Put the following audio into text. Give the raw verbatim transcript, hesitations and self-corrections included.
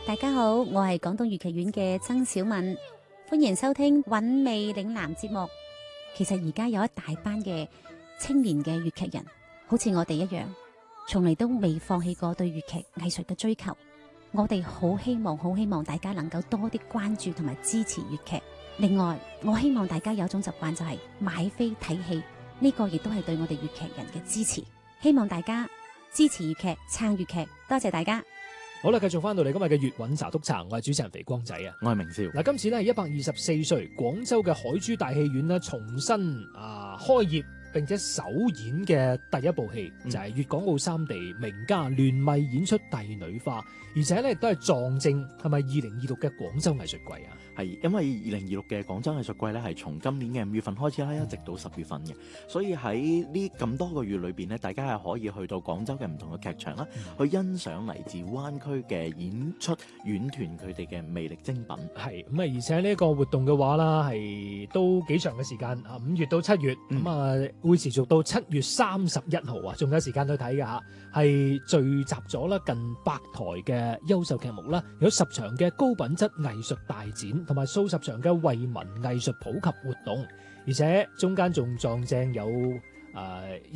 大家好，我係廣東粵劇院嘅曾小敏，歡迎收聽韻味嶺南節目。其實而家有一大班嘅青年嘅粵劇人，好似我哋一樣，從嚟都未放棄過對粵劇藝術嘅追求。我哋好希望，好希望大家能夠多啲關注同埋支持粵劇。另外，我希望大家有一種習慣，就係買飛睇戲，呢個亦都係對我哋粵劇人嘅支持。希望大家支持粵劇，撐粵劇，多謝大家。 好啦，繼續翻到嚟今日嘅粵韻茶督茶，我係主持人肥光仔啊， 我係明少。 嗱，今次呢係一百二十四歲廣州嘅海珠大戲院呢重新啊開業並且首演嘅第一部戲，嗯、就係粵港澳三地名家聯袂演出《帝女花》，而且呢亦都係撞正係咪二零二六嘅廣州藝術季啊？ 係因為二零二六嘅廣州藝術季咧，係從今年嘅五月份開始啦，一直到十月份嘅，所以喺呢咁多個月裏邊咧，大家係可以去到廣州嘅唔同嘅劇場啦，嗯、去欣賞嚟自灣區嘅演出院團佢哋嘅魅力精品。 係咁啊，而且呢個活動嘅話啦，係都幾長嘅時間啊，五月到七月，咁啊、嗯、會持續到七月三十一號啊，仲有時間去睇㗎嚇，係聚集咗啦近百台嘅優秀劇目啦，有十場嘅高品質藝術大展，同埋數十場嘅惠民藝術普及活動，而且中間仲撞正有誒、呃、一